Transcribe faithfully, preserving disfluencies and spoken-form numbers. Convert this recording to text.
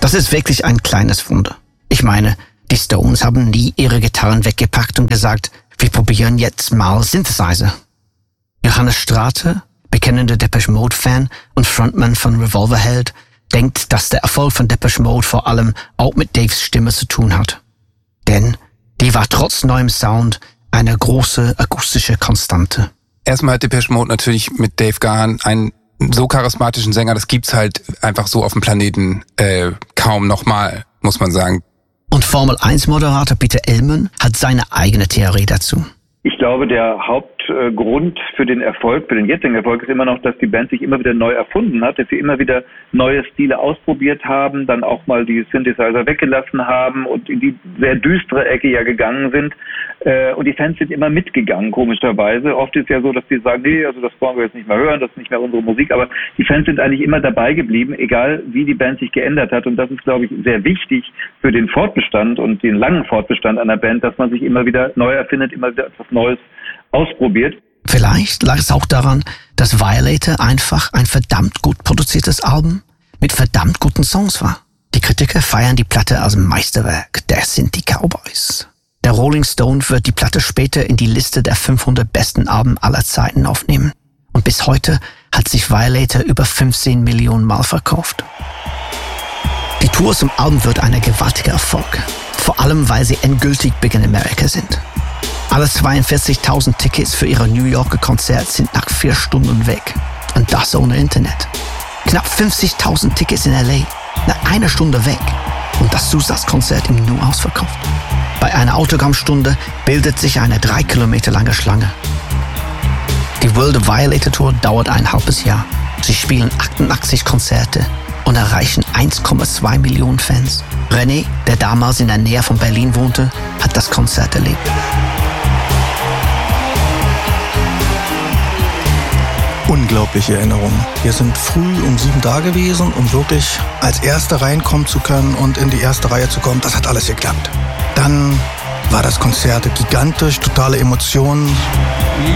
Das ist wirklich ein kleines Wunder. Ich meine, die Stones haben nie ihre Gitarren weggepackt und gesagt, wir probieren jetzt mal Synthesizer. Johannes Strate, bekennender Depeche Mode-Fan und Frontman von Revolverheld, denkt, dass der Erfolg von Depeche Mode vor allem auch mit Daves Stimme zu tun hat. Denn die war trotz neuem Sound eine große akustische Konstante. Erstmal hat Depeche Mode natürlich mit Dave Gahan einen so charismatischen Sänger, das gibt's halt einfach so auf dem Planeten äh, kaum nochmal, muss man sagen. Und Formel eins Moderator Peter Illmann hat seine eigene Theorie dazu. Ich glaube, der Hauptgrund für den Erfolg, für den jetzigen Erfolg ist immer noch, dass die Band sich immer wieder neu erfunden hat, dass sie immer wieder neue Stile ausprobiert haben, dann auch mal die Synthesizer weggelassen haben und in die sehr düstere Ecke ja gegangen sind. Und die Fans sind immer mitgegangen, komischerweise. Oft ist ja so, dass die sagen, nee, also das wollen wir jetzt nicht mehr hören, das ist nicht mehr unsere Musik. Aber die Fans sind eigentlich immer dabei geblieben, egal wie die Band sich geändert hat. Und das ist, glaube ich, sehr wichtig für den Fortbestand und den langen Fortbestand einer Band, dass man sich immer wieder neu erfindet, immer wieder etwas Neues ausprobiert. Vielleicht lag es auch daran, dass Violator einfach ein verdammt gut produziertes Album mit verdammt guten Songs war. Die Kritiker feiern die Platte als Meisterwerk. Das sind die Cowboys. Der Rolling Stone wird die Platte später in die Liste der fünfhundert besten Alben aller Zeiten aufnehmen. Und bis heute hat sich Violator über fünfzehn Millionen Mal verkauft. Die Tour zum Album wird ein gewaltiger Erfolg. Vor allem, weil sie endgültig Big in America sind. Alle zweiundvierzigtausend Tickets für ihre New Yorker Konzert sind nach vier Stunden weg. Und das ohne Internet. Knapp fünfzigtausend Tickets in L A, nach einer Stunde weg. Und das Zusatzkonzert im Nu ausverkauft. Bei einer Autogrammstunde bildet sich eine drei Kilometer lange Schlange. Die World of Violator Tour dauert ein halbes Jahr. Sie spielen achtundachtzig Konzerte und erreichen eins Komma zwei Millionen Fans. René, der damals in der Nähe von Berlin wohnte, hat das Konzert erlebt. Unglaubliche Erinnerungen. Wir sind früh um sieben da gewesen, um wirklich als Erste reinkommen zu können und in die erste Reihe zu kommen. Das hat alles geklappt. Dann war das Konzert gigantisch, totale Emotionen.